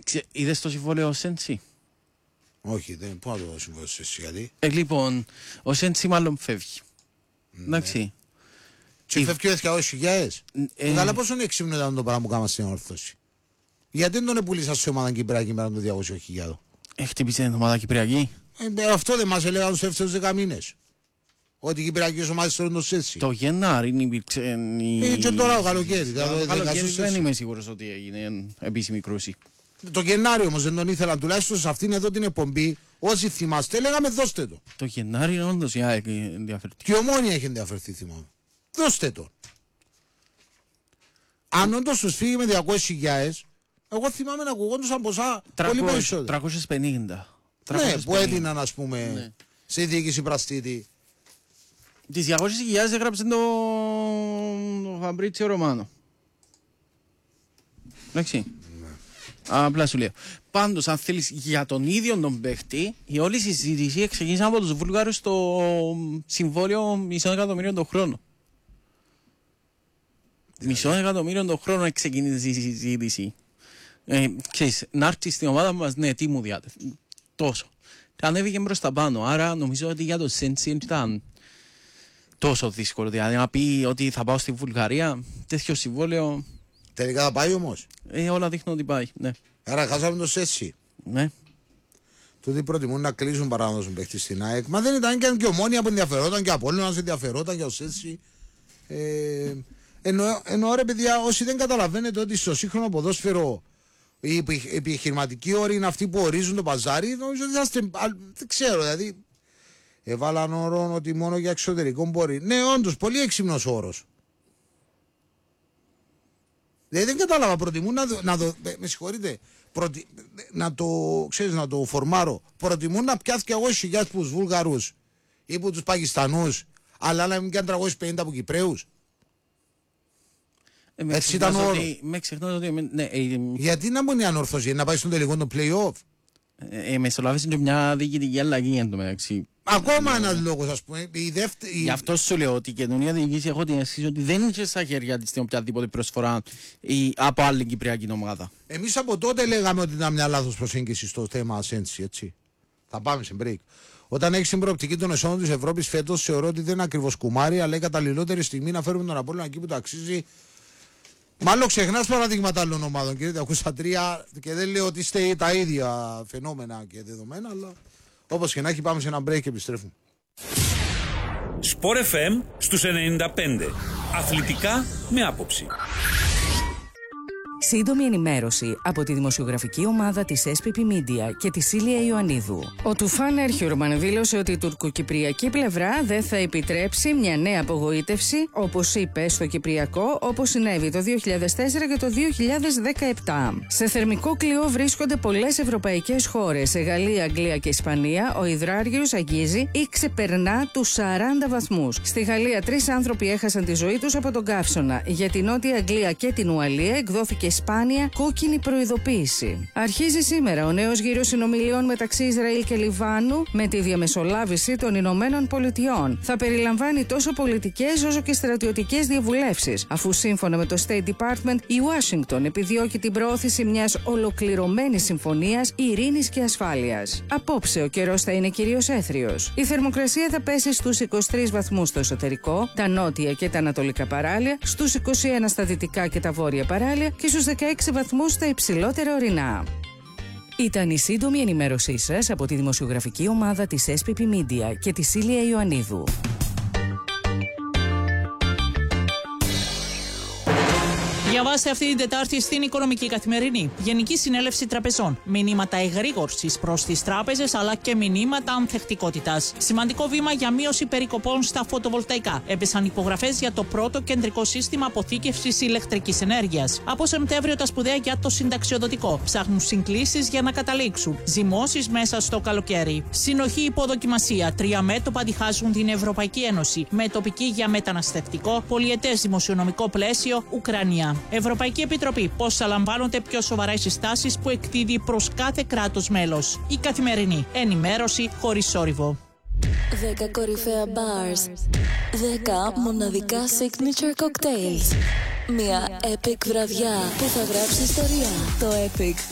Είδες το συμβόλαιο Σέντσι? Όχι, δεν πού να το συμβόλαιο Σέντσι, γιατί. Λοιπόν, ο Σέντσι μάλλον φεύγει. Εντάξει. Και φεύγει ο 200.000. Αλλά πόσο είναι έξυπνο ήταν το πράγμα που κάναμε στην όρθωση. Γιατί δεν τον πουλήσα σε ομάδα Κυπριακή μετά το 200.000. Χτύπησε την ομάδα Κυπριακή. Αυτό δεν μας έλεγαν τους τελευταίους 10 μήνες. Ότι οι Κυπριακές ομάδες θέλουν το Σέντσι. Το Γενάρη υπήρξε. Και τώρα το καλοκαίρι. Το καλοκαίρι δεν είμαι σίγουρος ότι έγινε επίσημη κρούση. Το Γενάρη όμως δεν τον ήθελαν, τουλάχιστον σε αυτήν εδώ την εκπομπή. Όσοι θυμάστε, λέγαμε δώστε το. Το Γενάρη όντως ενδιαφερθεί. Και η Ομόνια έχει ενδιαφερθεί, θυμάμαι. Δώστε το. Αν όντως τους φύγει με 200.000, εγώ θυμάμαι να ακουγόντουσαν ποσά πολύ περισσότερα. 350. Ναι, που έδιναν, ας πούμε, ναι, σε διοίκηση Πραστίτη. Τις 200.000 έγραψε το Φαμπρίτσιο Ρωμάνο. Εντάξει. Ναι. Απλά σου λέω. Πάντως, αν θέλεις για τον ίδιο τον παίχτη, η όλη συζήτηση ξεκίνησε από τους Βουλγάρους στο συμβόλαιο 500.000 τον χρόνο. 500.000 τον χρόνο ξεκίνησε η συζήτηση. Ξέρεις, να έρθει στην ομάδα μας, ναι, τι μου διάτε. Τόσο. Ανέβηκε προς τα πάνω, άρα νομίζω ότι για το Σέντσι ήταν τόσο δύσκολο. Δηλαδή να πει ότι θα πάω στη Βουλγαρία, τέτοιο συμβόλαιο. Τελικά θα πάει όμως. Όλα δείχνουν ότι πάει, ναι. Άρα χάσαμε το Σέντσι. Ναι. Τούτοι προτιμούν να κλείσουν παρά να δώσουν παίχτη στην ΑΕΚ. Μα δεν ήταν και Ομόνια που ενδιαφερόταν και Απόλλωνας ενδιαφερόταν για το Σέντσι. Ενώ ρε παιδιά, όσοι δεν καταλαβαίνετε ότι στο σύγχρονο ποδόσφαιρο οι επιχειρηματικοί όροι είναι αυτοί που ορίζουν το παζάρι, νομίζω ότι είστε. Δεν ξέρω, δηλαδή. Έβαλαν όρο ότι μόνο για εξωτερικό μπορεί. Ναι, όντως, πολύ έξυπνος όρος. Δηλαδή δεν κατάλαβα, προτιμούν με συγχωρείτε, να το φορμάρω. Προτιμούν να πιάσει και εγώ χιλιάδες από τους Βούλγαρους ή από τους Πακιστανούς, αλλά να μην κάνει 350 από Κυπραίους. Έτσι ήταν ο όρος. Γιατί να μην είναι ανορθώσει, να πάει στον τελικό το play-off. Μεσολάβησε και μια διοικητική αλλαγή εν τω μεταξύ. Ακόμα ένας λόγος, ας πούμε. Γι' αυτό σου λέω ότι η καινούργια διοίκηση έχω την αίσθηση ότι δεν είναι στα χέρια της στην οποιαδήποτε προσφορά από άλλη κυπριακή ομάδα. Εμείς από τότε λέγαμε ότι ήταν μια λάθος προσέγγιση στο θέμα Σέντσι, έτσι. Θα πάμε σε break. Όταν έχει την προοπτική των εσόδων της Ευρώπης φέτος, θεωρώ ότι δεν είναι ακριβώς κουμάρι, αλλά η καταλληλότερη στιγμή να φέρουμε τον Απόλλωνα εκεί που το αξίζει. Μάλλον ξεχνάς παραδείγματα άλλων ομάδων, κύριε. Ακούσα τρία και δεν λέω ότι είστε τα ίδια φαινόμενα και δεδομένα, αλλά όπως και να έχει, πάμε σε ένα break και επιστρέφουμε. Sport FM στους 95. Αθλητικά με άποψη. Σύντομη ενημέρωση από τη δημοσιογραφική ομάδα της SPP Media και τη Σίλια Ιωαννίδου. Ο Τουφάν Έρχιουρμαν δήλωσε ότι η τουρκοκυπριακή πλευρά δεν θα επιτρέψει μια νέα απογοήτευση, όπως είπε, στο Κυπριακό, όπως συνέβη το 2004 και το 2017. Σε θερμικό κλειό βρίσκονται πολλές ευρωπαϊκές χώρες. Σε Γαλλία, Αγγλία και Ισπανία, ο υδράργυρος αγγίζει ή ξεπερνά τους 40 βαθμούς. Στη Γαλλία, 3 άνθρωποι έχασαν τη ζωή τους από τον καύσωνα. Για την Νότια Αγγλία και την Ουαλία εκδόθηκε σπάνια κόκκινη προειδοποίηση. Αρχίζει σήμερα ο νέος γύρος συνομιλιών μεταξύ Ισραήλ και Λιβάνου με τη διαμεσολάβηση των Ηνωμένων Πολιτειών. Θα περιλαμβάνει τόσο πολιτικές όσο και στρατιωτικές διαβουλεύσεις, αφού σύμφωνα με το State Department η Ουάσιγκτον επιδιώκει την προώθηση μιας ολοκληρωμένης συμφωνίας ειρήνης και ασφάλειας. Απόψε ο καιρός θα είναι κυρίως έθριος. Η θερμοκρασία θα πέσει στους 23 βαθμούς στο εσωτερικό, τα νότια και τα ανατολικά παράλια, στους 21 στα δυτικά και τα βόρεια παράλια και στους 16 βαθμούς στα υψηλότερα ορεινά. Ήταν η σύντομη ενημέρωσή σας από τη δημοσιογραφική ομάδα της SPP Media και τη Σίλια Ιωαννίδου. Διαβάστε αυτή την Τετάρτη στην Οικονομική Καθημερινή. Γενική Συνέλευση Τραπεζών. Μηνύματα εγρήγορσης προς τις τράπεζες αλλά και μηνύματα ανθεκτικότητας. Σημαντικό βήμα για μείωση περικοπών στα φωτοβολταϊκά. Έπεσαν υπογραφές για το πρώτο κεντρικό σύστημα αποθήκευσης ηλεκτρικής ενέργειας. Από Σεπτέμβριο τα σπουδαία για το συνταξιοδοτικό. Ψάχνουν συγκλήσεις για να καταλήξουν. Ζυμώσεις μέσα στο καλοκαίρι. Συνοχή υποδοκιμασία. 3 μέτωπα διχάζουν την Ευρωπαϊκή Ένωση. Με τοπική για μεταναστευτικό, πολυετές δημοσιονομικό πλαίσιο, Ουκρανία. Ευρωπαϊκή Επιτροπή. Πώς θα λαμβάνονται πιο σοβαρά οι συστάσεις που εκδίδει προς κάθε κράτος μέλος. Η Καθημερινή. Ενημέρωση χωρίς θόρυβο. 10 κορυφαία bars. 10 μοναδικά signature cocktails. Μια epic βραδιά που θα γράψει ιστορία. Το Epic